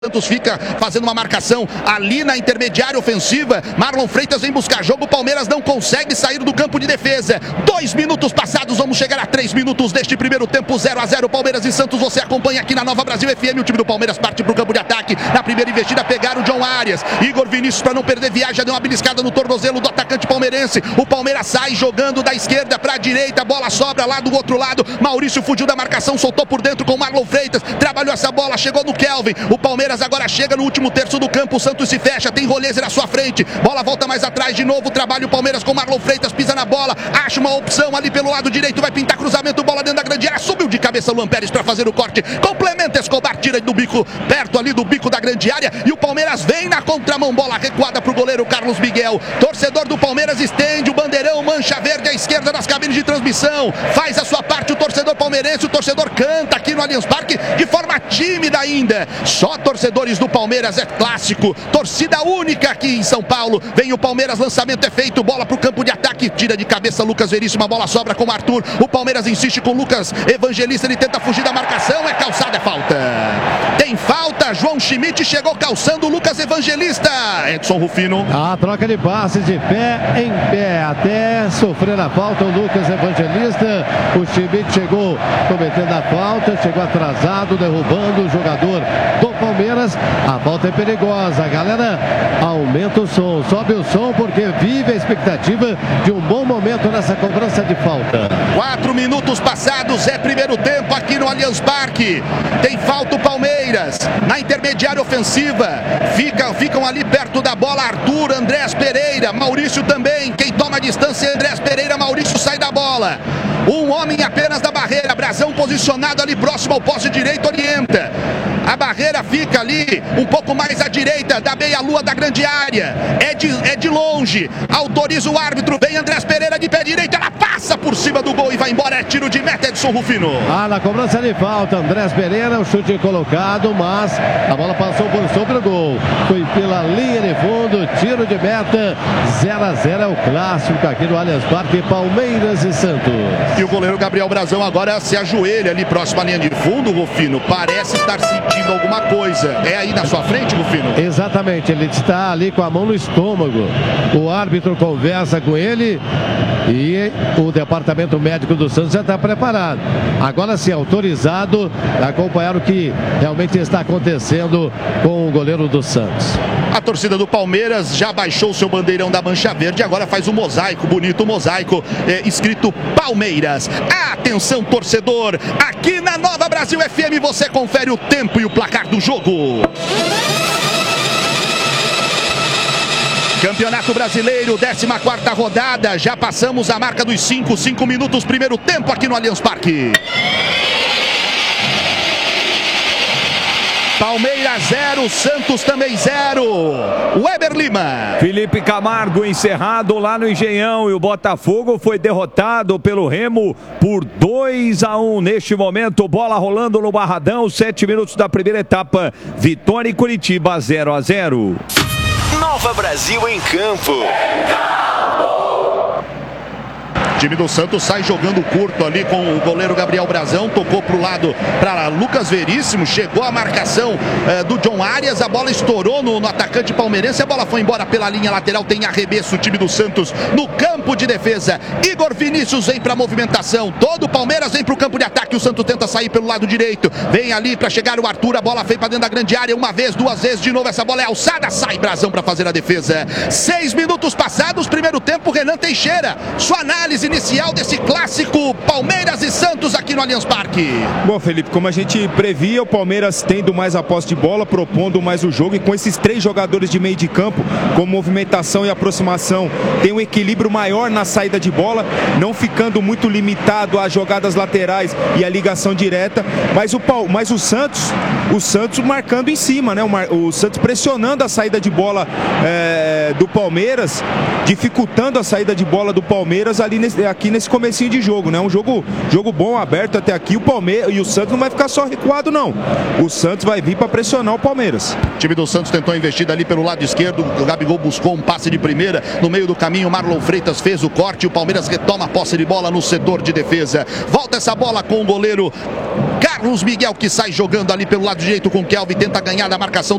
Santos fica fazendo uma marcação ali na intermediária ofensiva. Marlon Freitas vem buscar jogo. O Palmeiras não consegue sair do campo de defesa. 2 minutos passados, vamos chegar a 3 minutos deste primeiro tempo. 0-0 Palmeiras e Santos. Você acompanha aqui na Nova Brasil FM. O time do Palmeiras parte para o campo de ataque. Na primeira investida pegaram o John Arias. Igor Vinícius, para não perder viagem, deu uma beliscada no tornozelo do atacante palmeirense. O Palmeiras sai jogando da esquerda para a direita. Bola sobra lá do outro lado. Maurício fugiu da marcação, soltou por dentro com Marlon Freitas. Trabalhou essa bola, chegou no Kelvin. O Palmeiras agora chega no último terço do campo. O Santos se fecha, tem Roleze na sua frente. Bola volta mais atrás de novo. Trabalha o Palmeiras com Marlon Freitas, pisa na bola, acha uma opção ali pelo lado direito, vai pintar cruzamento, bola dentro da grande área, subiu de cabeça Luan Pérez para fazer o corte, complementa Escobar, tira do bico, perto ali do bico da grande área, e o Palmeiras vem na contramão, bola recuada pro goleiro Carlos Miguel. Torcedor do Palmeiras estende o bandeirão mancha verde à esquerda das cabines de transmissão, faz a sua parte o torcedor palmeirense, o torcedor canta aqui no Allianz Parque de forma tímida ainda. Só torcedores do Palmeiras, é clássico, torcida única aqui em São Paulo. Vem o Palmeiras, lançamento é feito, bola pro campo de ataque, tira de cabeça Lucas Veríssimo, a bola sobra com o Arthur. O Palmeiras insiste com o Lucas Evangelista, ele tenta fugir da marcação, é calçada, é falta. Tem falta, João Schmidt chegou calçando o Lucas Evangelista. Edson Rufino. A troca de passes de pé em pé, até sofrer a falta o Lucas Evangelista. O Schmidt chegou cometendo a falta, chegou atrasado, derrubando o jogador do Palmeiras. A falta é perigosa, galera, aumenta o som, sobe o som, porque vive a expectativa de um bom momento nessa cobrança de falta. 4 minutos passados, é primeiro tempo aqui no Allianz Parque. Tem falta o Palmeiras na intermediária ofensiva. Ficam ali perto da bola Arthur, Andrés Pereira, Maurício também. Quem toma a distância é Andrés Pereira, Maurício sai da bola. Um homem apenas da barreira, Brazão posicionado ali próximo ao poste direito, orienta. A barreira fica ali um pouco mais à direita da meia-lua da grande área. É de longe. Autoriza o árbitro. Vem Andrés Pereira de pé direito. Ela passa por cima do gol e vai embora. É tiro de meta, Edson Rufino. Na cobrança de falta, Andrés Pereira, o chute colocado, mas a bola passou por sobre o gol. Foi pela linha de fundo, tiro de meta. 0-0 é o clássico aqui no Allianz Parque, Palmeiras e Santos. E o goleiro Gabriel Brazão agora se ajoelha ali próximo à linha de fundo, Rufino. Parece estar sentindo alguma coisa. É aí na sua frente, Rufino? Exatamente, ele está ali com a mão no estômago. O árbitro conversa com ele e o departamento médico do Santos já está preparado. Agora sim, autorizado a acompanhar o que realmente está acontecendo com o goleiro do Santos. A torcida do Palmeiras já baixou o seu bandeirão da mancha verde, agora faz um mosaico, bonito mosaico, escrito Palmeiras. Atenção, torcedor, aqui na Nova Brasil FM você confere o tempo e o placar do jogo. Campeonato Brasileiro, 14ª rodada, já passamos a marca dos 5 minutos, primeiro tempo aqui no Allianz Parque. Palmeiras 0, Santos também 0. Weber Lima. Felipe Camargo encerrado lá no Engenhão e o Botafogo foi derrotado pelo Remo por 2-1 neste momento. Bola rolando no Barradão, 7 minutos da primeira etapa. Vitória em Curitiba, 0-0. Nova Brasil em campo. O time do Santos sai jogando curto ali com o goleiro Gabriel Brazão, tocou para o lado para Lucas Veríssimo, chegou a marcação do John Arias, a bola estourou no atacante palmeirense, a bola foi embora pela linha lateral, tem arremesso o time do Santos no campo de defesa. Igor Vinícius vem para a movimentação, todo o Palmeiras vem para o campo de ataque, o Santos tenta sair pelo lado direito, vem ali para chegar o Arthur, a bola veio para dentro da grande área, uma vez, duas vezes, de novo essa bola é alçada, sai Brazão para fazer a defesa. 6 minutos passados, primeiro tempo, Renan Teixeira, sua análise inicial desse clássico Palmeiras e Santos aqui no Allianz Parque. Bom, Felipe, como a gente previa, o Palmeiras tendo mais a posse de bola, propondo mais o jogo, e com esses 3 jogadores de meio de campo, com movimentação e aproximação, tem um equilíbrio maior na saída de bola, não ficando muito limitado às jogadas laterais e à ligação direta, mas o Santos marcando em cima, né? O Santos pressionando a saída de bola do Palmeiras, dificultando a saída de bola do Palmeiras aqui nesse comecinho de jogo, né? Um jogo bom, aberto até aqui. O Palmeiras e o Santos não vai ficar só recuado, não. O Santos vai vir para pressionar o Palmeiras. O time do Santos tentou investir ali pelo lado esquerdo. O Gabigol buscou um passe de primeira. No meio do caminho, Marlon Freitas fez o corte. O Palmeiras retoma a posse de bola no setor de defesa. Volta essa bola com o goleiro Carlos Miguel, que sai jogando ali pelo lado direito com o Kelvin. Tenta ganhar da marcação